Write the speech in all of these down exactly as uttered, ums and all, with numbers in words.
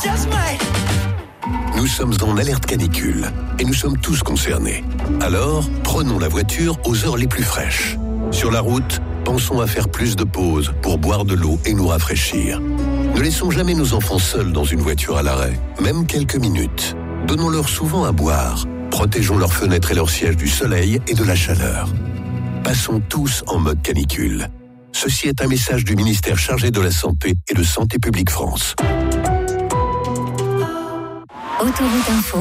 Nous sommes en alerte canicule et nous sommes tous concernés. Alors, prenons la voiture aux heures les plus fraîches. Sur la route, pensons à faire plus de pauses pour boire de l'eau et nous rafraîchir. Ne laissons jamais nos enfants seuls dans une voiture à l'arrêt, même quelques minutes. Donnons-leur souvent à boire. Protégeons leurs fenêtres et leurs sièges du soleil et de la chaleur. Passons tous en mode canicule. Ceci est un message du ministère chargé de la Santé et de Santé publique France. Autoroute Info.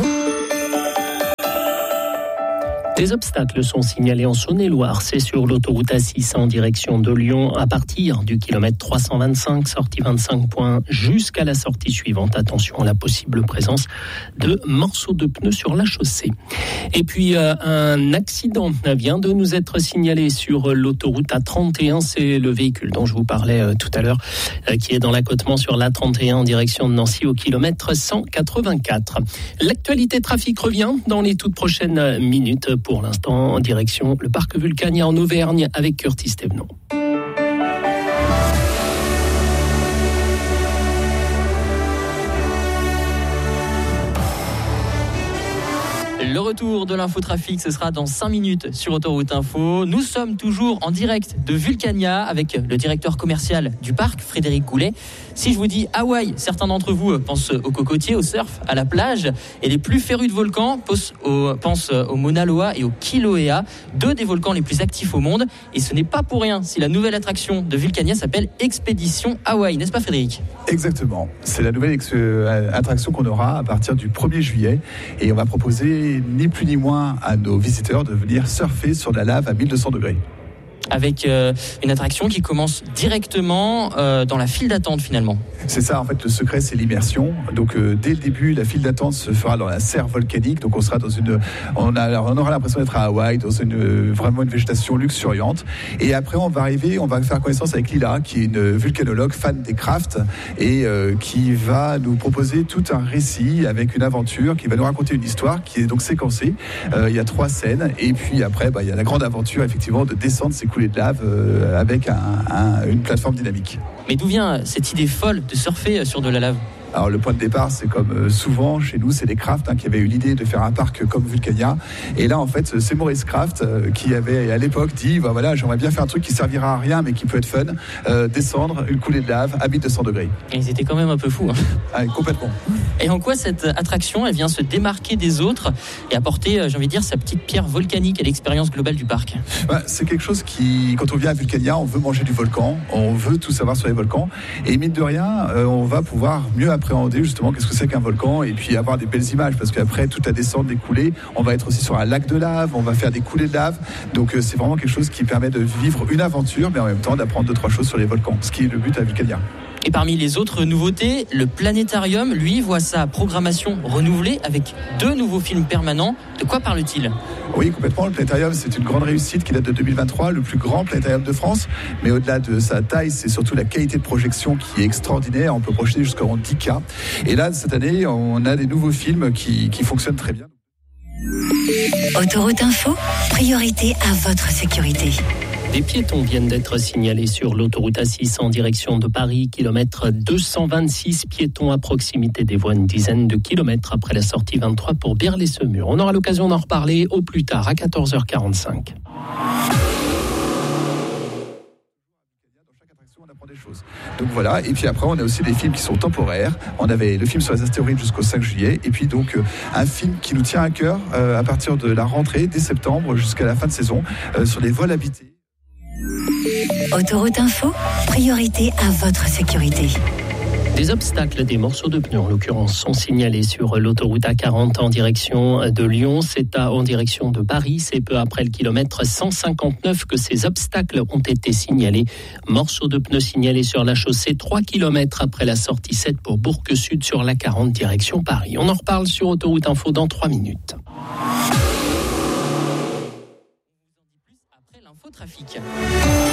Des obstacles sont signalés en Saône-et-Loire. C'est sur l'autoroute A six en direction de Lyon à partir du kilomètre trois cent vingt-cinq, sortie vingt-cinq points, jusqu'à la sortie suivante. Attention à la possible présence de morceaux de pneus sur la chaussée. Et puis euh, un accident vient de nous être signalé sur l'autoroute A trente et un. C'est le véhicule dont je vous parlais euh, tout à l'heure euh, qui est dans l'accotement sur l'A trente et un en direction de Nancy au kilomètre cent quatre-vingt-quatre. L'actualité trafic revient dans les toutes prochaines minutes. Pour l'instant, en direction le parc Vulcania en Auvergne avec Curtis Thévenot. Le retour de l'infotrafic, ce sera dans cinq minutes sur Autoroute Info. Nous sommes toujours en direct de Vulcania avec le directeur commercial du parc, Frédéric Goulet. Si je vous dis Hawaï, certains d'entre vous pensent au cocotier, au surf, à la plage. Et les plus férus de volcans pensent au, pensent au Mauna Loa et au Kilauea, deux des volcans les plus actifs au monde. Et ce n'est pas pour rien si la nouvelle attraction de Vulcania s'appelle Expédition Hawaï. N'est-ce pas, Frédéric ? Exactement. C'est la nouvelle ex- attraction qu'on aura à partir du premier juillet. Et on va proposer ni plus ni moins à nos visiteurs de venir surfer sur la lave à mille deux cents degrés. Avec euh, une attraction qui commence directement euh, dans la file d'attente finalement. C'est ça, en fait, le secret, c'est l'immersion. Donc, euh, dès le début, la file d'attente se fera dans la serre volcanique. Donc, on sera dans une, on, a, on aura l'impression d'être à Hawaï, dans une vraiment une végétation luxuriante. Et après, on va arriver, on va faire connaissance avec Lila, qui est une vulcanologue fan des crafts et euh, qui va nous proposer tout un récit avec une aventure, qui va nous raconter une histoire qui est donc séquencée. Euh, il y a trois scènes, et puis après, bah, il y a la grande aventure, effectivement, de descendre ces coulées de lave euh, avec un, un, une plateforme dynamique. Mais d'où vient cette idée folle de surfer sur de la lave ? Alors le point de départ, c'est comme souvent chez nous, c'est les Kraft hein, qui avaient eu l'idée de faire un parc comme Vulcania. Et là, en fait, c'est Maurice Kraft euh, qui avait à l'époque dit, bah, voilà, j'aimerais bien faire un truc qui servira à rien, mais qui peut être fun. Euh, descendre une coulée de lave à mille deux cents degrés. Et ils étaient quand même un peu fous. Hein. Ah, complètement. Et en quoi cette attraction, elle vient se démarquer des autres et apporter, j'ai envie de dire, sa petite pierre volcanique à l'expérience globale du parc ? Bah, c'est quelque chose qui, quand on vient à Vulcania, on veut manger du volcan, on veut tout savoir sur les volcans. Et mine de rien, euh, on va pouvoir mieux appréhender justement qu'est-ce que c'est qu'un volcan et puis avoir des belles images parce qu'après toute la descente des coulées, on va être aussi sur un lac de lave, on va faire des coulées de lave, donc euh, c'est vraiment quelque chose qui permet de vivre une aventure mais en même temps d'apprendre deux trois choses sur les volcans, ce qui est le but à Vulcania. Et parmi les autres nouveautés, le planétarium, lui, voit sa programmation renouvelée avec deux nouveaux films permanents. De quoi parle-t-il ? Oui, complètement. Le planétarium, c'est une grande réussite qui date de deux mille vingt-trois, le plus grand planétarium de France. Mais au-delà de sa taille, c'est surtout la qualité de projection qui est extraordinaire. On peut projeter jusqu'à dix K. Et là, cette année, on a des nouveaux films qui, qui fonctionnent très bien. Autoroute Info, priorité à votre sécurité. Des piétons viennent d'être signalés sur l'autoroute A six en direction de Paris, kilomètre deux cent vingt-six, piétons à proximité des voies, une dizaine de kilomètres après la sortie vingt-trois pour Bière-les-Semurs. On aura l'occasion d'en reparler au plus tard à quatorze heures quarante-cinq. Des choses. Donc voilà, et puis après on a aussi des films qui sont temporaires. On avait le film sur les astéroïdes jusqu'au cinq juillet, et puis donc euh, un film qui nous tient à cœur euh, à partir de la rentrée dès septembre jusqu'à la fin de saison euh, sur les vols habités. Autoroute Info, priorité à votre sécurité. Des obstacles, des morceaux de pneus en l'occurrence, sont signalés sur l'autoroute A quarante en direction de Lyon. C'est à, en direction de Paris. C'est peu après le kilomètre cent cinquante-neuf que ces obstacles ont été signalés. Morceaux de pneus signalés sur la chaussée, trois kilomètres après la sortie sept pour Bourg-Sud sur l'A quarante direction Paris. On en reparle sur Autoroute Info dans trois minutes. Après l'infotrafic.